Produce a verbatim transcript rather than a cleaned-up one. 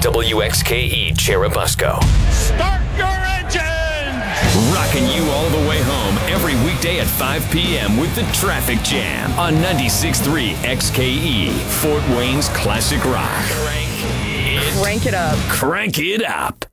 W X K E Cherubusco. Start your engines! Rocking you all the way home every weekday at five p.m. with the Traffic Jam on ninety-six point three X K E, Fort Wayne's classic rock. Crank it up. Crank it up.